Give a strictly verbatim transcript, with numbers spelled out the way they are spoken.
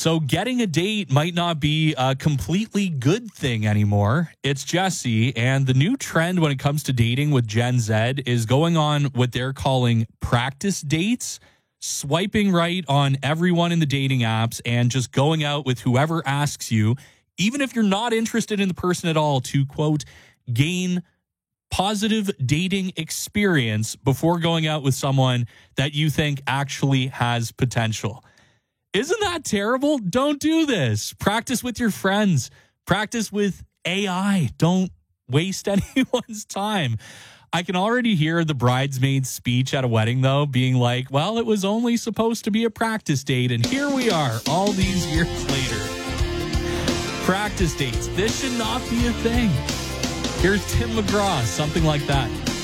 So getting a date might not be a completely good thing anymore. It's Jesse, and the new trend when it comes to dating with Gen Z is going on what they're calling practice dates, swiping right on everyone in the dating apps and just going out with whoever asks you, even if you're not interested in the person at all, to, quote, gain positive dating experience before going out with someone that you think actually has potential. Isn't that terrible? Don't do this. Practice with your friends. Practice with A I. Don't waste anyone's time. I can already hear the bridesmaid's speech at a wedding, though, being like, well, it was only supposed to be a practice date, and here we are all these years later. Practice dates. This should not be a thing. Here's Tim McGraw, something like that.